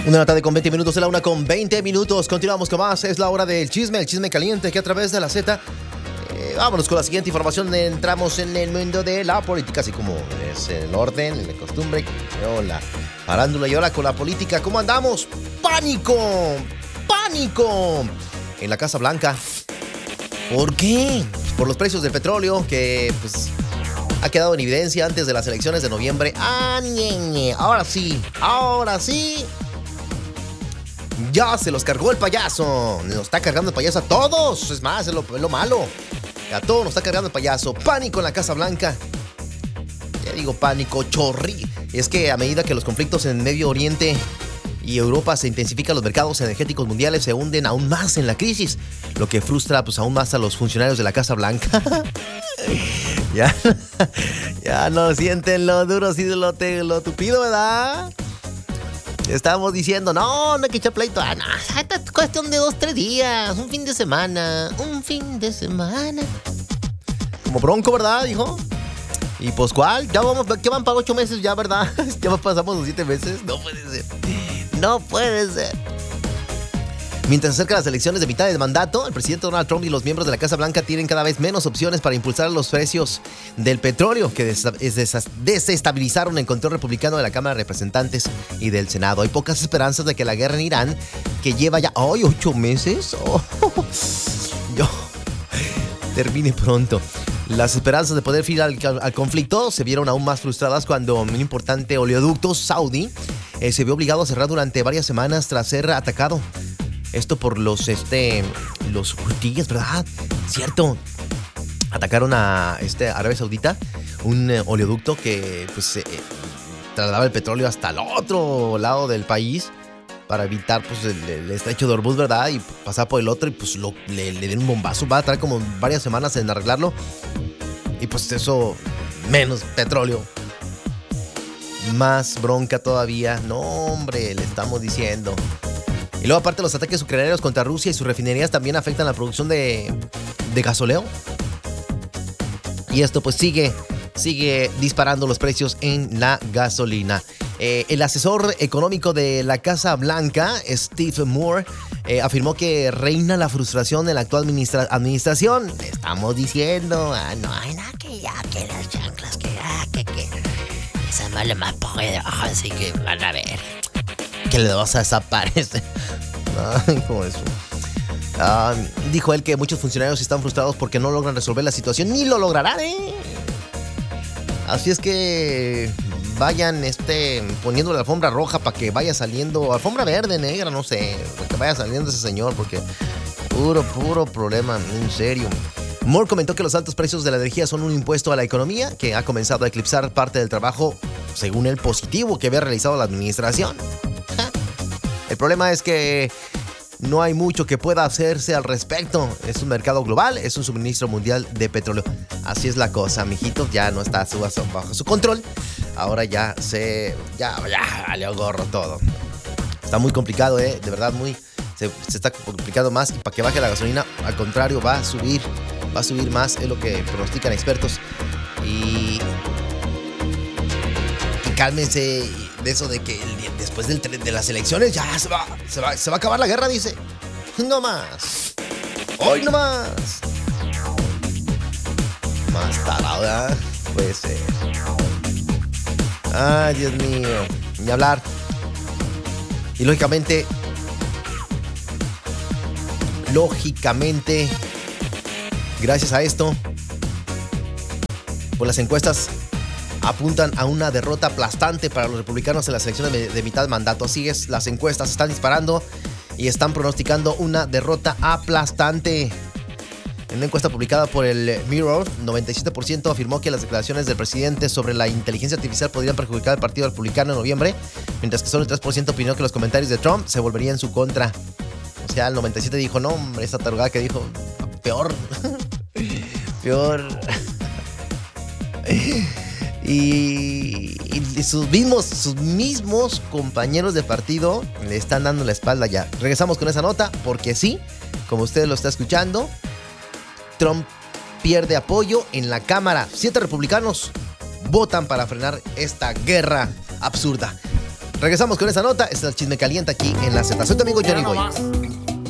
Una tarde con 20 minutos, es la 1:20. Continuamos con más. Es la hora del chisme, el chisme caliente que a través de la Z. Vámonos con la siguiente información. Entramos en el mundo de la política, así como es el orden, la costumbre, la farándula y ahora con la política. ¿Cómo andamos? ¡Pánico! ¡Pánico! En la Casa Blanca. ¿Por qué? Por los precios del petróleo que pues ha quedado en evidencia antes de las elecciones de noviembre. Ahora sí. Ya se los cargó el payaso. Nos está cargando el payaso a todos. Es más, es lo malo. A todos nos está cargando el payaso. Pánico en la Casa Blanca. Ya digo pánico, Es que a medida que los conflictos en Medio Oriente y Europa se intensifican, los mercados energéticos mundiales se hunden aún más en la crisis, lo que frustra pues aún más a los funcionarios de la Casa Blanca. Ya no sienten lo duro, sí lo tupido, ¿verdad? Estamos diciendo, no hay que echar pleito. No, es cuestión de 2-3 días, un fin de semana. Como Bronco, ¿verdad, hijo? Y pues, ¿cuál? Ya van para 8 meses ya, ¿verdad? Ya pasamos los 7 meses. No puede ser. Mientras se acercan las elecciones de mitad de mandato, el presidente Donald Trump y los miembros de la Casa Blanca tienen cada vez menos opciones para impulsar los precios del petróleo que desestabilizaron el control republicano de la Cámara de Representantes y del Senado. Hay pocas esperanzas de que la guerra en Irán, que lleva ya 8 meses, termine pronto. Las esperanzas de poder ir al conflicto se vieron aún más frustradas cuando un importante oleoducto saudí se vio obligado a cerrar durante varias semanas tras ser atacado. Esto por los hutíes, ¿verdad? Cierto. Atacaron a Arabia Saudita, un oleoducto que pues trasladaba el petróleo hasta el otro lado del país para evitar pues el estrecho de Hormuz, ¿verdad? Y pasar por el otro y pues le dieron un bombazo. Va a tardar como varias semanas en arreglarlo. Y pues eso, menos petróleo. Más bronca todavía. No, hombre, le estamos diciendo. Y luego, aparte, los ataques ucranianos contra Rusia y sus refinerías también afectan la producción de gasoleo. Y esto pues sigue disparando los precios en la gasolina. El asesor económico de la Casa Blanca, Steve Moore, afirmó que reina la frustración en la actual administración. Le estamos diciendo, no hay nada que las chanclas, que esa mala más puede, así que van a ver que le vas a desaparecer. Ay, ¿cómo eso? Dijo él que muchos funcionarios están frustrados porque no logran resolver la situación, ni lo lograrán, Así es que vayan poniendo la alfombra roja para que vaya saliendo, alfombra verde, negra, no sé, para que vaya saliendo ese señor, porque puro problema, en serio. Moore comentó que los altos precios de la energía son un impuesto a la economía que ha comenzado a eclipsar parte del trabajo, según él, positivo que había realizado la administración. El problema es que no hay mucho que pueda hacerse al respecto. Es un mercado global, es un suministro mundial de petróleo. Así es la cosa, mijitos. Ya no está bajo su control. Ahora ya valió gorro todo. Está muy complicado, de verdad, se está complicando más. Y para que baje la gasolina, al contrario, va a subir más, es lo que pronostican expertos. Y cálmense de eso de que después de las elecciones ya se va a acabar la guerra, dice. No más. Hoy no más. Más tarada. Puede ser. Ay, Dios mío. Ni hablar. Y lógicamente, gracias a esto, pues las encuestas apuntan a una derrota aplastante para los republicanos en las elecciones de mitad de mandato. Así es, las encuestas están disparando y están pronosticando una derrota aplastante. En una encuesta publicada por el Mirror, 97% afirmó que las declaraciones del presidente sobre la inteligencia artificial podrían perjudicar al Partido Republicano en noviembre, mientras que solo el 3% opinó que los comentarios de Trump se volverían en su contra. O sea, el 97% dijo, no, hombre, esta tarugada que dijo, peor. Y sus mismos compañeros de partido le están dando la espalda ya. Regresamos con esa nota porque sí, como usted lo está escuchando, Trump pierde apoyo en la Cámara. 7 republicanos votan para frenar esta guerra absurda. Regresamos con esa nota. Este es el Chisme Caliente aquí en la Z. Soy tu amigo Johnny Boy.